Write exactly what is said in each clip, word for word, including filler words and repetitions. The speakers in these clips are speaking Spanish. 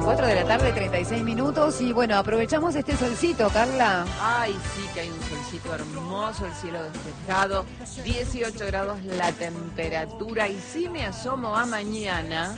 cuatro de la tarde, treinta y seis minutos. Y bueno, aprovechamos este solcito, Carla. Ay, sí que hay un solcito hermoso, el cielo despejado, dieciocho grados la temperatura. Y si me asomo a mañana,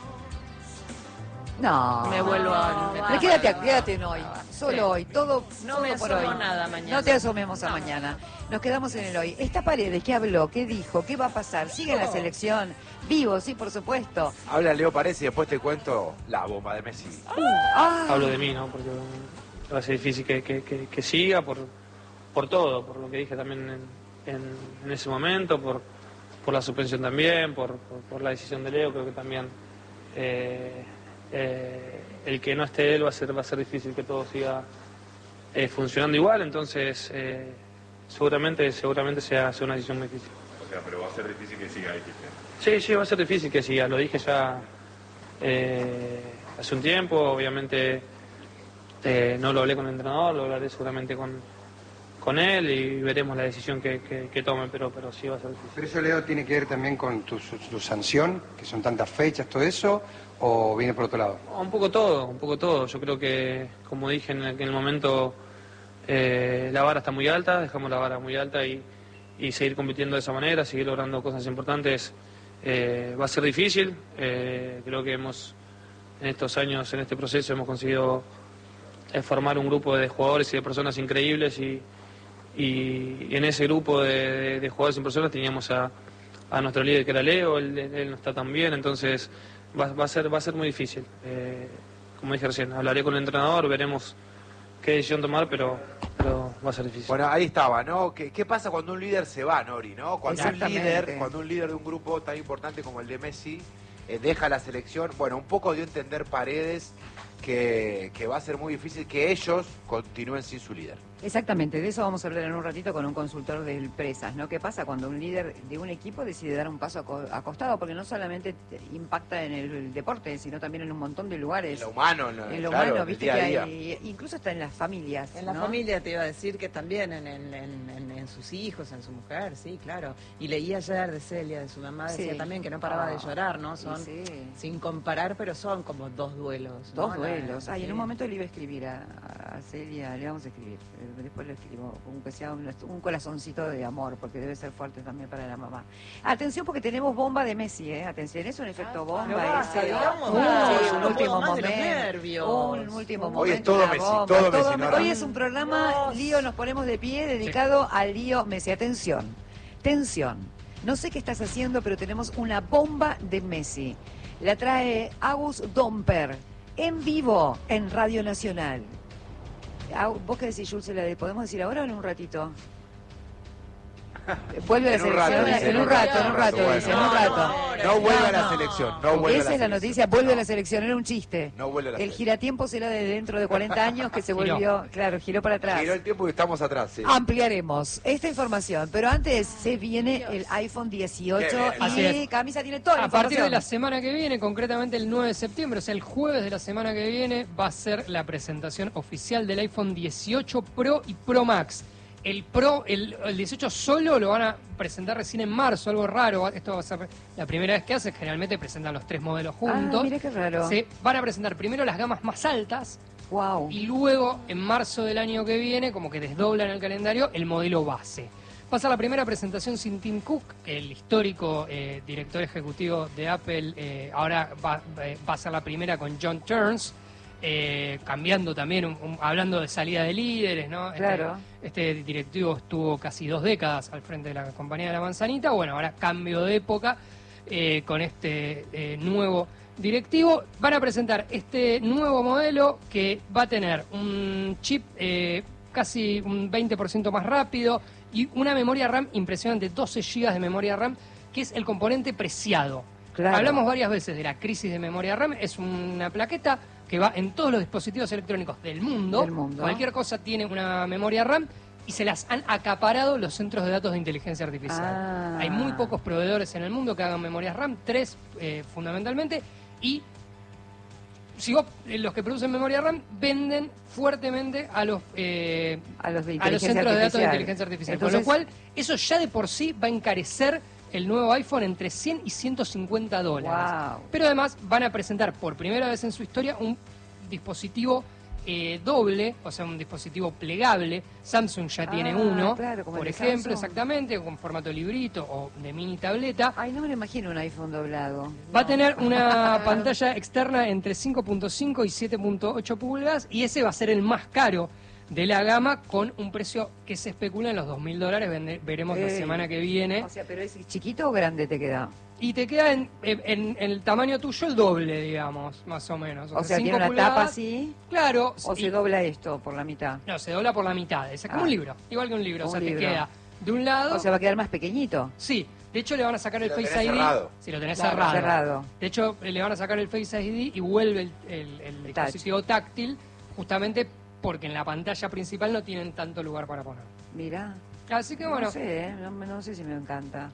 No. me vuelvo a... No, no, quédate, quédate en hoy. Solo Sí. hoy. Todo, No todo me por asomo hoy. nada mañana. No te asomemos a No. mañana. Nos quedamos en el hoy. Esta Paredes, ¿qué habló? ¿Qué dijo? ¿Qué va a pasar? ¿Sigue en la selección? Vivo, sí, por supuesto. Habla Leo Paredes y después te cuento la bomba de Messi. Ah. Hablo de mí, ¿no? Porque va a ser difícil que, que, que, que siga por, por todo, por lo que dije también en, en, en ese momento, por, por la suspensión también, por, por, por la decisión de Leo. Creo que también eh, eh, el que no esté él va a ser, va a ser difícil que todo siga eh, funcionando igual, entonces eh, seguramente seguramente sea, sea una decisión muy difícil. O sea, pero va a ser difícil que siga, dijiste. Sí, sí, va a ser difícil que siga, lo dije ya eh, hace un tiempo, obviamente eh, no lo hablé con el entrenador, lo hablaré seguramente con, con él y veremos la decisión que, que, que tome, pero, pero sí va a ser difícil. ¿Pero eso, Leo, tiene que ver también con tu, su- tu sanción, que son tantas fechas, todo eso, o viene por otro lado? Un poco todo, un poco todo. Yo creo que, como dije en el, en el momento, eh, la vara está muy alta, dejamos la vara muy alta y, y seguir compitiendo de esa manera, seguir logrando cosas importantes, eh, va a ser difícil. Eh, creo que hemos, en estos años, en este proceso, hemos conseguido eh, formar un grupo de jugadores y de personas increíbles y, y en ese grupo de, de, de jugadores y personas teníamos a, a nuestro líder que era Leo, él, él no está tan bien, entonces va, va, a, ser, va a ser muy difícil. Eh, como dije recién, hablaré con el entrenador, veremos qué decisión tomar, pero, pero va a ser difícil. Bueno, ahí estaba, ¿no? ¿Qué, qué pasa cuando un líder se va, Nori, no? Cuando un Exactamente. líder, cuando un líder de un grupo tan importante como el de Messi eh, deja la selección, bueno, un poco dio a entender Paredes que, que va a ser muy difícil que ellos continúen sin su líder. Exactamente, de eso vamos a hablar en un ratito con un consultor de empresas, ¿no? ¿Qué pasa cuando un líder de un equipo decide dar un paso aco- acostado? Porque no solamente te- impacta en el deporte, sino también en un montón de lugares. En lo humano, en lo, En lo claro, humano, en el viste día que a día. hay, incluso está en las familias. En la ¿no? familia te iba a decir que también en, en, en, en- en sus hijos, en su mujer, sí, claro. Y leí ayer de Celia, de su mamá, decía Sí. también que no paraba de Ah, llorar, ¿no? sí, Son, sí. sin comparar, pero son como dos duelos. ¿no? Dos La- duelos. Ay, en sí. un momento le iba a escribir a, a Celia, le vamos a escribir, eh, después le escribo, aunque sea un, un corazoncito de amor, porque debe ser fuerte también para la mamá. Atención, porque tenemos bomba de Messi, ¿eh? Atención, es un efecto bomba. pero basta, ese. digamos Uy, más, un no último puedo más de los momento. nervios. Un último momento. Hoy es todo una Messi, bomba, todo Messi, Me- Nora. Hoy es un programa, Dios. Lío, nos ponemos de pie, dedicado al Lío Messi. Atención, tensión. No sé qué estás haciendo, pero tenemos una bomba de Messi. La trae Agus Domper, en vivo, en Radio Nacional. Ah, ¿vos qué decís, Jules? ¿Se la podemos decir ahora o en un ratito? Vuelve a la En un rato, selección, dice, en un rato, en un rato, bueno. dice, en un No, rato. no, No vuelve a la no. selección, no vuelve a Esa la es la selección. noticia, vuelve a No. la selección, era un chiste. No vuelve a la El selección. giratiempo será de dentro de cuarenta años que se Giró. volvió, claro, giró para atrás. Giró el tiempo y estamos atrás, sí. Ampliaremos esta información, pero antes se viene el iPhone dieciocho Qué bien. Así y es. Camisa tiene toda la A partir de la información. semana que viene, concretamente el nueve de septiembre, o sea, el jueves de la semana que viene, va a ser la presentación oficial del iPhone dieciocho Pro y Pro Max. El Pro, el, el dieciocho solo lo van a presentar recién en marzo, algo raro. Esto va a ser la primera vez que hace, generalmente presentan los tres modelos juntos. Ah, mira qué raro. Se van a presentar primero las gamas más altas Wow. y luego, en marzo del año que viene, como que desdoblan el calendario, el modelo base. Va a ser la primera presentación sin Tim Cook, el histórico eh, director ejecutivo de Apple. Eh, ahora va, eh, va a ser la primera con John Turns, eh, cambiando también, un- un- hablando de salida de líderes, ¿no? Este- Claro. Este, directivo estuvo casi dos décadas al frente de la compañía de la manzanita. Bueno, ahora cambio de época eh, con este eh, nuevo directivo. Van a presentar este nuevo modelo que va a tener un chip eh, casi un veinte por ciento más rápido y una memoria RAM impresionante, doce gigas de memoria RAM, que es el componente preciado. Claro. Hablamos varias veces de la crisis de memoria RAM. Es una plaqueta que va en todos los dispositivos electrónicos del mundo. Del mundo. Cualquier cosa tiene una memoria RAM y se las han acaparado los centros de datos de inteligencia artificial. Ah. Hay muy pocos proveedores en el mundo que hagan memorias RAM, tres eh, fundamentalmente, y si vos, eh, los que producen memoria RAM venden fuertemente a los eh, A los de a los inteligencia centros de datos de artificial. inteligencia artificial. Entonces- Con lo cual, eso ya de por sí va a encarecer el nuevo iPhone entre cien y ciento cincuenta dólares. Wow. Pero además van a presentar por primera vez en su historia un dispositivo eh, doble, o sea, un dispositivo plegable. Samsung ya tiene Ah, uno, claro, como por el de ejemplo, Samsung. exactamente, con formato librito o de mini tableta. Ay, no me lo imagino un iPhone doblado. Va a tener una pantalla externa entre cinco punto cinco y siete punto ocho pulgadas y ese va a ser el más caro de la gama, con un precio que se especula en los dos mil dólares. Vende- veremos la Ey. semana que viene. O sea, pero ¿es chiquito o grande te queda? Y te queda en, en- en el tamaño tuyo el doble, digamos, más o menos. O sea, cinco tiene una pulgadas, tapa así, Claro. o y- se dobla esto por la mitad. No, se dobla por la mitad. Es como Ah. un libro, igual que un libro. Como o sea, un te libro. queda de un lado... O sea, va a quedar más pequeñito. Sí, de hecho le van a sacar Si el lo Face tenés I D. cerrado. Si lo tenés Claro, cerrado. cerrado. De hecho, eh, le van a sacar el Face I D y vuelve el, el- el touch. dispositivo táctil, justamente porque en la pantalla principal no tienen tanto lugar para poner. Mira. Así que bueno, No sé, ¿eh? no, no sé si me encanta.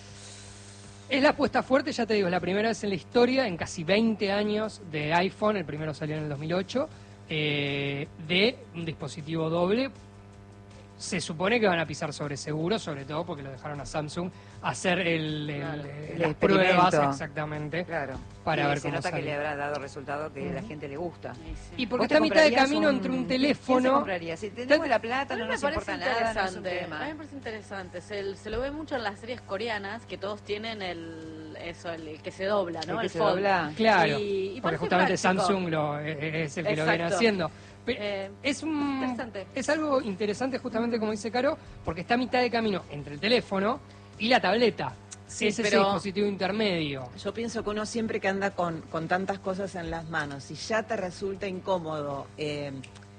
es la apuesta fuerte, ya te digo, es la primera vez en la historia, en casi veinte años de iPhone, el primero salió en el dos mil ocho, eh, de un dispositivo doble. Se supone que van a pisar sobre seguro, sobre todo porque lo dejaron a Samsung hacer el, el- Claro. eh, El las pruebas experimento. exactamente. Claro. Para Y ver se cómo nota sale. que le habrá dado resultado que a la gente le gusta. Y porque ¿Vos te está a mitad de comprarías camino un- entre un ¿Quién se teléfono. compraría? Si tenemos la plata, A mí no me nos parece importa nada, no es un interesante. A tema. mí me parece interesante. Se, se lo ve mucho en las series coreanas, que todos tienen el eso, el, el que se dobla, ¿no? El que El se fold. dobla. Claro, Y- y porque parece justamente práctico. Samsung lo, eh, es el que lo viene Exacto. haciendo. Pe- Eh, es un interesante. es algo interesante, justamente como dice Caro, porque está a mitad de camino entre el teléfono y la tableta. Sí, es ese pero- dispositivo intermedio. Yo pienso que uno siempre que anda con, con tantas cosas en las manos, si ya te resulta incómodo eh,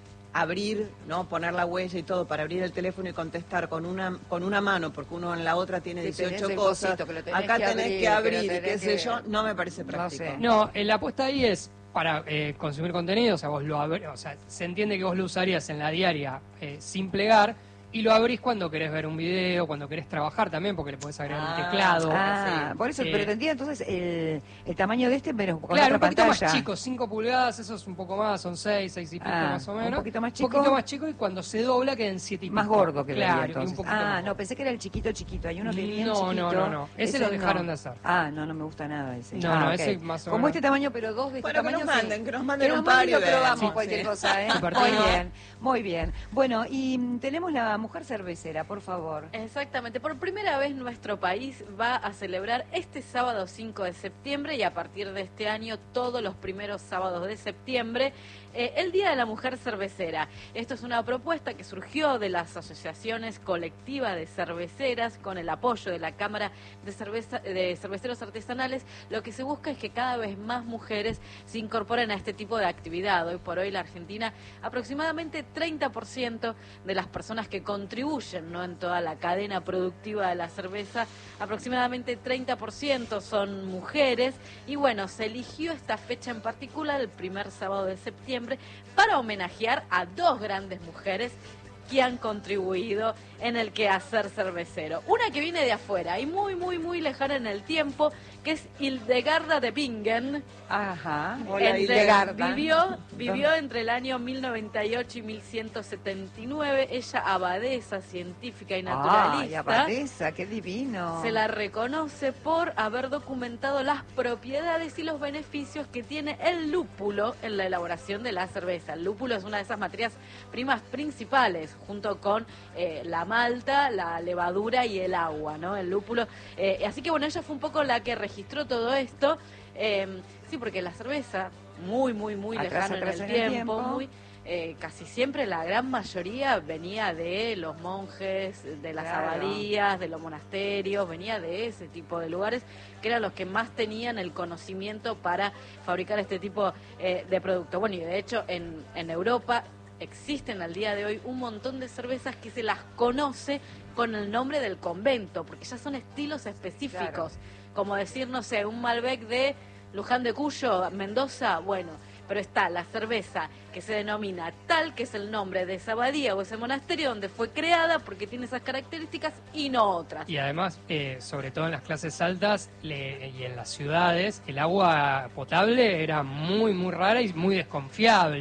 abrir, no, poner la huella y todo para abrir el teléfono y contestar con una con una mano, porque uno en la otra tiene Sí, tenés dieciocho el cosas, cosito que lo tenés acá que tenés abrir, que abrir que lo y qué tenés sé que- yo, no me parece No práctico. sé. No, eh, la apuesta ahí es para eh, consumir contenido, o sea, vos lo abr- o sea, se entiende que vos lo usarías en la diaria eh, sin plegar, y lo abrís cuando querés ver un video, cuando querés trabajar también, porque le podés agregar Ah, un teclado. Ah, sí. por eso, Eh, pero tendría entonces el, el tamaño de este, pero con Claro, un otra poquito pantalla. más chico, cinco pulgadas, eso es un poco más, son seis, seis y pico Ah, más o un menos. poquito más Un chico. poquito más chico y cuando se dobla quedan siete y Más pico. gordo que Claro, vería, y un entonces. poquito Ah, más. no, pensé que era el chiquito chiquito. Hay uno que es bien No, chiquito. no, no, no. Ese lo dejaron de hacer. Ah, no, no me gusta nada ese. No, Ah, no, ok. ese más o Como menos. este tamaño, pero dos de este Bueno, que tamaño. nos sí. manden, que nos manden Que un nos par manden y y lo vean. probamos Sí, cualquier sí. cosa, ¿eh? Super Muy tino. bien, muy bien. Bueno, y mm, tenemos la mujer cervecera, por favor. Exactamente. Por primera vez nuestro país va a celebrar este sábado cinco de septiembre y a partir de este año todos los primeros sábados de septiembre eh, el Día de la Mujer Cervecera. Esto es una propuesta que surgió de las asociaciones colectivas de cerveceras con el apoyo de la Cámara de, Cerveza, de Cerveceros Artesanales. Lo que se busca es que cada vez más mujeres se incorporen a este tipo de actividad. Hoy por hoy la Argentina, aproximadamente treinta por ciento de las personas que contribuyen, ¿no?, en toda la cadena productiva de la cerveza, aproximadamente treinta por ciento son mujeres. Y bueno, se eligió esta fecha en particular, el primer sábado de septiembre, para homenajear a dos grandes mujeres que han contribuido en el quehacer cervecero. Una que viene de afuera y muy, muy, muy lejana en el tiempo, que es Hildegarda de Bingen. Ajá. Hola, Entre- Hildegarda. Vivió, vivió entre el año mil noventa y ocho y mil ciento setenta y nueve. Ella, abadesa, científica y Ay, naturalista. abadesa, qué divino. Se la reconoce por haber documentado las propiedades y los beneficios que tiene el lúpulo en la elaboración de la cerveza. El lúpulo es una de esas materias primas principales, junto con eh, la malta, la levadura y el agua, ¿no? El lúpulo. Eh, así que bueno, ella fue un poco la que registró todo esto. Eh, sí, porque la cerveza, muy, muy, muy Atrás, lejano en atrás el en el tiempo, tiempo. muy... Eh, casi siempre la gran mayoría venía de los monjes, de las Claro. abadías, de los monasterios, venía de ese tipo de lugares que eran los que más tenían el conocimiento para fabricar este tipo eh, de producto. Bueno, y de hecho en, en Europa existen al día de hoy un montón de cervezas que se las conoce con el nombre del convento, porque ya son estilos específicos, Claro. como decir, no sé, un Malbec de Luján de Cuyo, Mendoza, bueno, pero está la cerveza que se denomina tal, que es el nombre de esa abadía o ese monasterio donde fue creada, porque tiene esas características y no otras. Y además, eh, sobre todo en las clases altas le- y en las ciudades, el agua potable era muy, muy rara y muy desconfiable.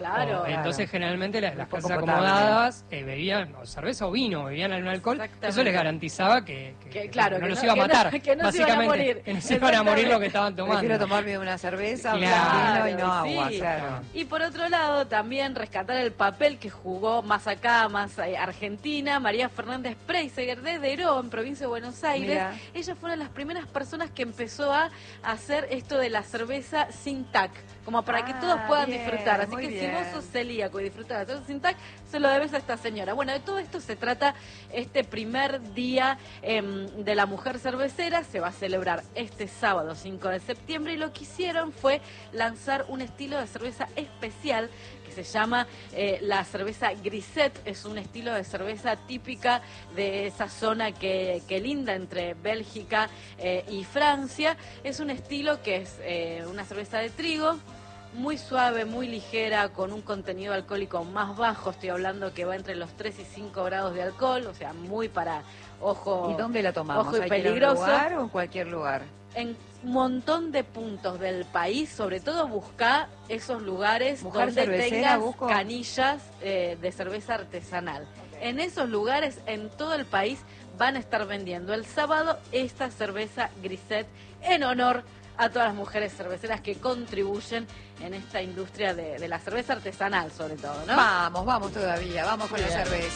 Claro. O- Claro. Entonces, generalmente las, las Un poco casas potable. acomodadas eh, bebían o cerveza o vino, bebían algún alcohol. Exactamente. Eso les garantizaba que, que- Que, claro, no que los no- iba a que no- matar. que no se iban a básicamente, morir. que no se iban a morir lo que estaban Prefiero tomando. tomarme una cerveza, un Claro, vino y no agua, sí. claro. Y por otro lado, también rescatar el papel que jugó más acá, más eh, Argentina, María Fernández Preiseguer de Deró, en provincia de Buenos Aires. Mira. Ella fue una de las primeras personas que empezó a hacer esto de la cerveza sin tac, como para que Ah, todos puedan bien, disfrutar. Así muy que si bien. vos sos celíaco y disfrutas de la cerveza sin tac, se lo debes a esta señora. Bueno, de todo esto se trata este primer día em, de la mujer cervecera. Se va a celebrar este sábado cinco de septiembre y lo que hicieron fue lanzar un estilo de cerveza especial que se llama eh, la cerveza Grisette. Es un estilo de cerveza típica de esa zona que, que linda entre Bélgica eh, y Francia. Es un estilo que es eh, una cerveza de trigo, muy suave, muy ligera, con un contenido alcohólico más bajo. Estoy hablando que va entre los tres y cinco grados de alcohol, o sea, muy para ojo. ¿Y dónde la tomamos? Ojo y ¿Hay que ir a un peligroso. lugar o en cualquier lugar? En un montón de puntos del país, sobre todo busca esos lugares Mujer donde cervecera, tengas busco. canillas eh, de cerveza artesanal. En esos lugares, en todo el país, van a estar vendiendo el sábado esta cerveza Grisette en honor a todas las mujeres cerveceras que contribuyen en esta industria de, de la cerveza artesanal, sobre todo, ¿no? Vamos, vamos todavía, vamos con Muy la bien. cerveza.